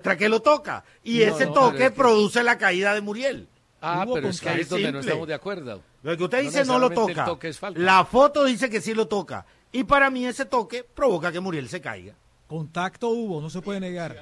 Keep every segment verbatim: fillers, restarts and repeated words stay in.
demuestra que lo toca. Y no, ese no, toque es que... produce la caída de Muriel. Ah, pero es que ahí es donde simple. no estamos de acuerdo. Lo que usted dice no, no lo toca. La foto dice que sí lo toca. Y para mí ese toque provoca que Muriel se caiga. Contacto hubo, no se puede negar.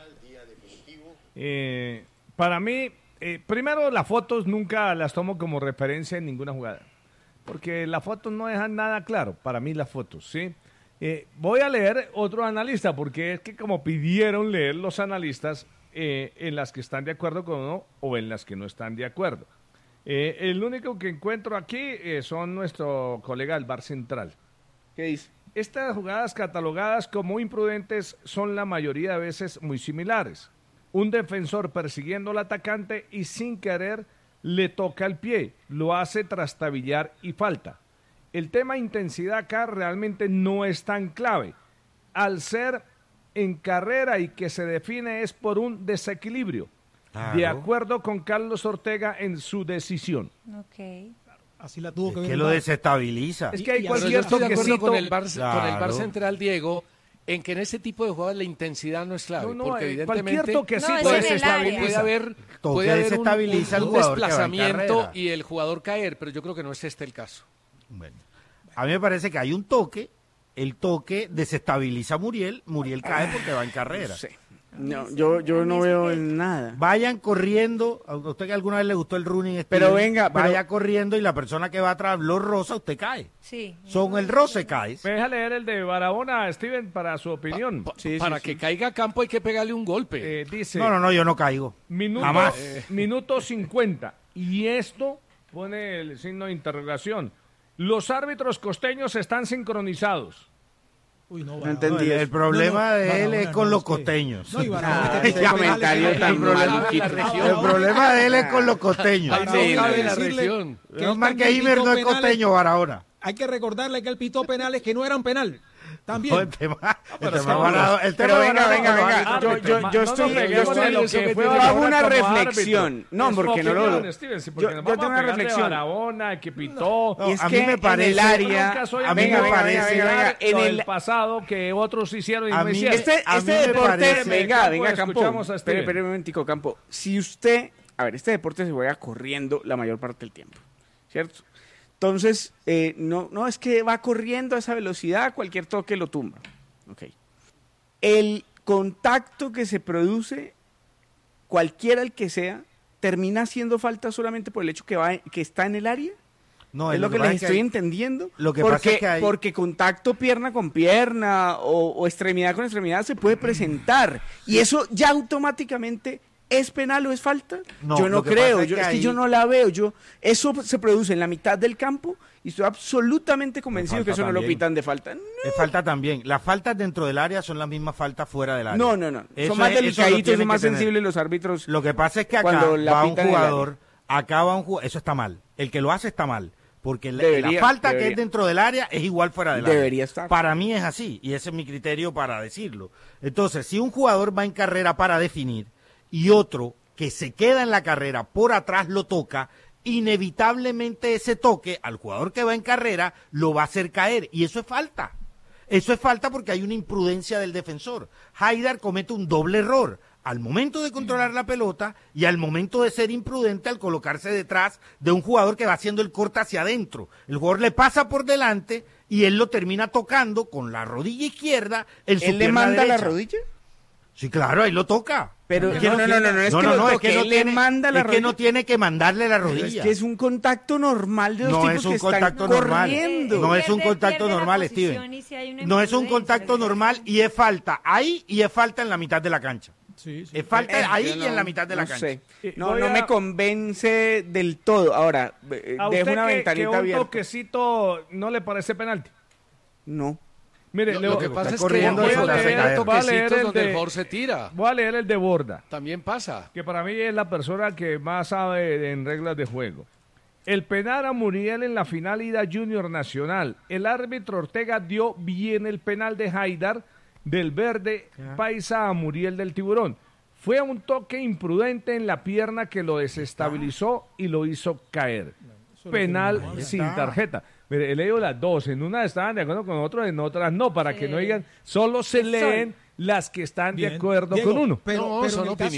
Eh, para mí, eh, primero las fotos nunca las tomo como referencia en ninguna jugada. Porque las fotos no dejan nada claro. Para mí las fotos, ¿sí? Eh, voy a leer otro analista, porque es que como pidieron leer los analistas eh, en las que están de acuerdo con uno o en las que no están de acuerdo. Eh, el único que encuentro aquí eh, son nuestro colega del Bar Central. ¿Qué dice? Estas jugadas catalogadas como imprudentes son la mayoría de veces muy similares. Un defensor persiguiendo al atacante y sin querer le toca el pie, lo hace trastabillar y falta. El tema intensidad acá realmente no es tan clave. Al ser en carrera y que se define es por un desequilibrio. Claro. De acuerdo con Carlos Ortega en su decisión. Ok. Así la tuvo que es ver. que lo desestabiliza. Es que hay cualquier toquecito con el bar, claro. con el bar central, Diego, en que en ese tipo de jugadas la intensidad no es clave. No, no, porque eh, evidentemente cualquier toquecito no, desestabiliza. Puede haber, puede haber un, un, un desplazamiento y el jugador caer, pero yo creo que no es este el caso. Bueno, a mí me parece que hay un toque, el toque desestabiliza a Muriel, Muriel cae porque va en carrera. No sé. No, yo, yo no veo nada. Vayan corriendo, a usted que alguna vez le gustó el running, pero venga, vaya pero... corriendo y la persona que va atrás lo roza, usted cae. Sí. Son el roce cae. Me deja leer el de Barahona, Steven, para su opinión. Pa, pa, sí, para sí, que sí. caiga a campo hay que pegarle un golpe. Eh, dice. No, no, no, yo no caigo. Minuto, Jamás. Eh, minuto cincuenta. Y esto pone el signo de interrogación. Los árbitros costeños están sincronizados. Uy, no, no entendí. No, el, el problema no, no, de él Barahona, es con no, los costeños. No, y ah, ese comentario tan maluquito. El problema de él es con los costeños. Sí, no cabe la región. No más que Imer no es costeño, Barahona. Hay que recordarle que él pitó penales que no eran penal. También. No, el tema, no, el tema Barahona, el tema pero venga, Barahona, venga, venga. Árbitro, yo, yo, yo no estoy, yo estoy, lo que fue yo hago una reflexión. No, porque no lo. Steven, sí, yo, yo tengo una reflexión. Barahona, que pitó. No, y es a que mí me parece, en el área, a mí venga, me parece venga, venga, en el pasado que otros hicieron y a no mí, hicieron. Este, este deporte, venga, venga, Campo. Espere, espere un momentico, Campo. Si usted, a ver, este deporte se juega corriendo la mayor parte del tiempo, ¿cierto? Entonces, eh, no, no es que va corriendo a esa velocidad, cualquier toque lo tumba. Okay. El contacto que se produce, cualquiera el que sea, termina haciendo falta solamente por el hecho que va que está en el área. No, es lo, lo que, que les estoy hay, entendiendo. Lo que porque, pasa es que hay... porque contacto pierna con pierna o, o extremidad con extremidad se puede presentar y eso ya automáticamente ¿es penal o es falta? No, yo no creo, es, yo, que, es que yo no la veo. Yo Eso se produce en la mitad del campo y estoy absolutamente convencido que eso también. No lo pitan de falta. No. Es falta también. Las faltas dentro del área son las mismas faltas fuera del área. No, no, no. Eso son más es, delicaditos, son más sensibles los árbitros. Lo que pasa es que acá va un jugador, acá va un jugador, eso está mal. El que lo hace está mal. Porque debería, la falta debería. que es dentro del área es igual fuera del área. Debería estar. Para mí es así, y ese es mi criterio para decirlo. Entonces, si un jugador va en carrera para definir y otro que se queda en la carrera por atrás lo toca, inevitablemente ese toque al jugador que va en carrera lo va a hacer caer, y eso es falta. Eso es falta porque hay una imprudencia del defensor. Haidar comete un doble error al momento de controlar la pelota y al momento de ser imprudente al colocarse detrás de un jugador que va haciendo el corte hacia adentro. El jugador le pasa por delante y él lo termina tocando con la rodilla izquierda en su ¿Él le manda derecha. la rodilla? Sí, claro, ahí lo toca. Pero es que no, no, no, no, no, es no, que no, lo no, toque, es que no él tiene, le manda la es rodilla. que no tiene que mandarle la rodilla. Pero es que es un contacto normal de los no tipos es un que contacto están normal. corriendo. No es un contacto normal, Steven. Si no es un contacto normal y es falta ahí y es falta en la mitad de la cancha. Sí, sí. Es falta eh, ahí no, y en la mitad de la no cancha. Sé. No, no a... me convence del todo. Ahora, dejo una que, ventanita que un abierta. toquecito no le parece penalti? No. Mire, lo, lo que pasa es que voy a leer toquecitos donde de, el jugador se tira. Voy a leer el de Borda. También pasa. Que para mí es la persona que más sabe en reglas de juego. El penal a Muriel en la final ida Junior Nacional. El árbitro Ortega dio bien el penal de Haidar del Verde Paisa a Muriel del Tiburón. Fue un toque imprudente en la pierna que lo desestabilizó y lo hizo caer. Penal sin tarjeta. Mire, he leído las dos, en una estaban de acuerdo con otro, en otras no, para sí. que no digan, solo se leen las que están Bien. de acuerdo Diego, con uno. Pero, no, pero son en el caso